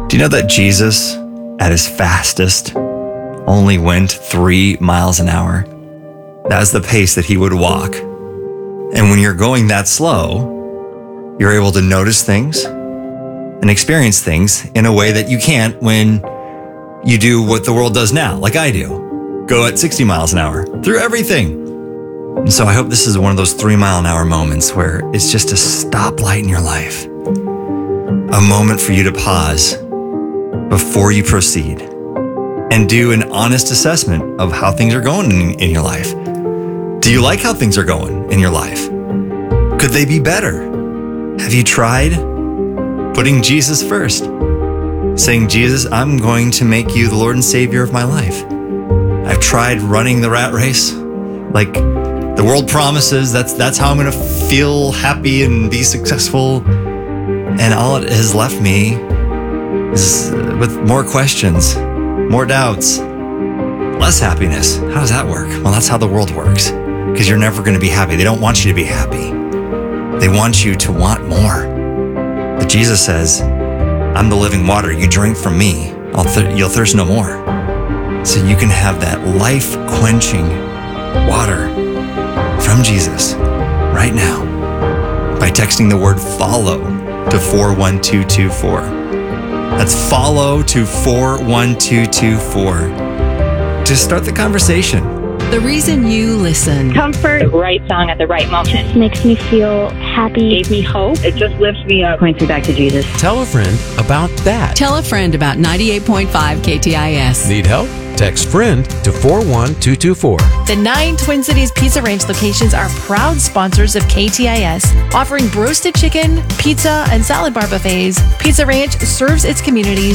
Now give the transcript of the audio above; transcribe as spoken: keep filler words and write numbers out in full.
Do you know that Jesus, at his fastest, only went three miles an hour? That's the pace that he would walk. And when you're going that slow, you're able to notice things and experience things in a way that you can't when you do what the world does now, like I do. Go at sixty miles an hour through everything. And so I hope this is one of those three mile an hour moments where it's just a stoplight in your life. A moment for you to pause before you proceed and do an honest assessment of how things are going in, in your life. Do you like how things are going in your life? Could they be better? Have you tried putting Jesus first? Saying, Jesus, I'm going to make you the Lord and Savior of my life. I've tried running the rat race. Like the world promises, that's that's how I'm going to feel happy and be successful. And all it has left me is with more questions, more doubts, less happiness. How does that work? Well, that's how the world works, because you're never going to be happy. They don't want you to be happy. They want you to want more. But Jesus says, I'm the living water. You drink from me, I'll th- you'll thirst no more. So you can have that life-quenching water from Jesus right now by texting the word follow to four one two two four. That's follow to four one two two four. Just start the conversation. The reason you listen. Comfort, the right song at the right moment. Makes me feel happy. Gave me hope. It just lifts me up. Points me back to Jesus. Tell a friend about that. Tell a friend about ninety-eight point five K T I S. Need help? Text friend to four one two two four. The nine Twin Cities Pizza Ranch locations are proud sponsors of K T I S, offering roasted chicken, pizza, and salad bar buffets. Pizza Ranch serves its communities